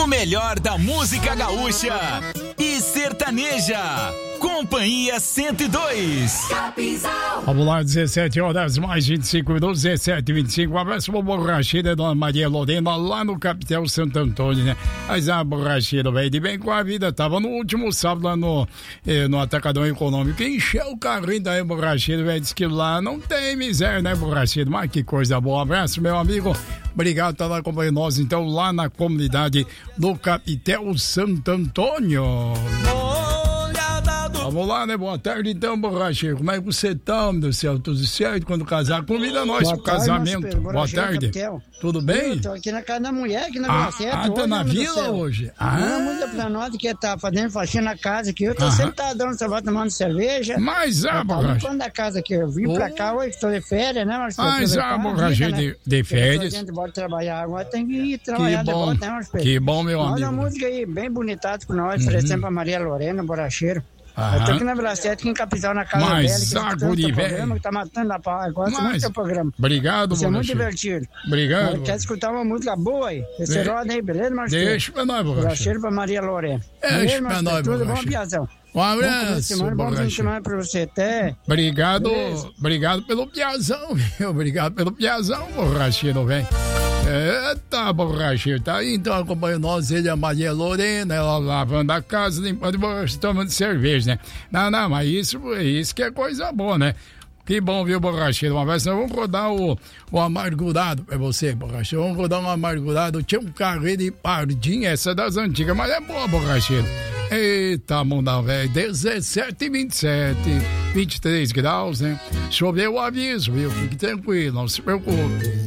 O melhor da música gaúcha e sertaneja. Companhia 102. Capinzal. Vamos lá, 17 horas mais 25 minutos, 17h25. Um abraço pra borracheira Dona Maria Lorena, lá no Capitel Santo Antônio, né? Mas a borracheira, velho, de bem com a vida. Tava no último sábado lá no Atacadão Econômico. Encheu o carrinho da borracheira, velho. Diz que lá não tem miséria, né, borracheira? Mas que coisa boa. Um abraço, meu amigo. Obrigado por estar acompanhando nós, então, lá na comunidade do Capitel Santo Antônio. Vamos lá, né? Boa tarde, então, borracheiro. Como é que você tá, meu Deus do céu? Tudo certo? Quando casar, convida nós pro casamento. Boa tarde. Tudo bem? Eu tô aqui na casa da mulher, aqui na Vila Sete. Tá na vila hoje? Não, muda pra nós que tá fazendo faxina na casa aqui. Eu tô sentadão, você vai tomando cerveja. Mas borracheiro. limpando a casa aqui. Eu vim pra cá hoje, tô de férias, né, Marcelo? Mas borracheiro de férias. A gente bota trabalhar agora, tem que ir trabalhar de volta, né, Marcelo? Que bom, meu amigo. Manda uma música aí, bem bonitado com nós, oferecendo pra Maria Lorena, borracheiro. Eu tô aqui na Vila Sete, aqui em Capital, na casa dela, que programa, que tá matando a pau. Gosto muito do seu programa. Obrigado, Isso é muito divertido. Obrigado. Quer escutar uma música boa aí? Você roda aí, beleza, Marcelo? Deixa pra nós, borracheiro pra Maria Lorena. Deixa pra nós, tudo bom, Piazão? Um abraço, bom fim de semana pra você até. Obrigado pelo Piazão, viu? Obrigado pelo Piazão, borracheiro, velho. Eita, borracheiro, tá aí, então acompanha nós, ele, a Maria Lorena, ela lavando a casa, limpando, tomando cerveja, né? Não, mas isso que é coisa boa, né? Que bom, viu, borracheiro? Uma vez nós vamos rodar o amargurado pra você, borracheiro. Vamos rodar um amargurado. Tinha um carreiro de pardinha, essa é das antigas, mas é boa, borracheiro. Eita, mundão, velho. 17h27, 23 graus, né? Choveu o aviso, viu? Fique tranquilo, não se preocupe.